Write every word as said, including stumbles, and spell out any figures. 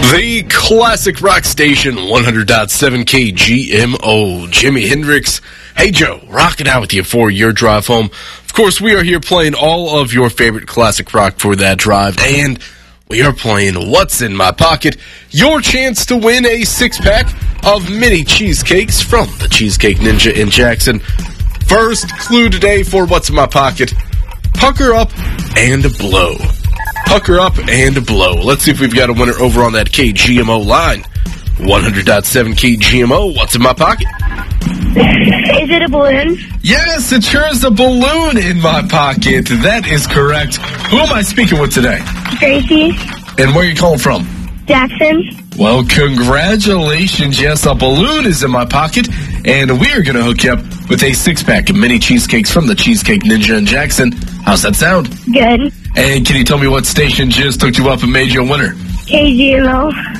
The classic rock station, one hundred point seven K G M O. Jimi Hendrix. Hey, Joe, rocking out with you for your drive home. Of course, we are here playing all of your favorite classic rock for that drive, and we are playing What's in My Pocket, your chance to win a six-pack of mini cheesecakes from the Cheesecake Ninja in Jackson. First clue today for What's in My Pocket, pucker up and blow. Pucker up and blow. Let's see if we've got a winner over on that K G M O line. one hundred point seven K G M O, what's in my pocket? Is it a balloon? Yes, it sure is a balloon in my pocket. That is correct. Who am I speaking with today? Gracie. And where are you calling from? Jackson. Well, congratulations. Yes, a balloon is in my pocket, and we are going to hook you up with a six-pack of mini cheesecakes from the Cheesecake Ninja in Jackson. How's that sound? Good. And can you tell me what station just hooked you up and made you a winner? K G M O.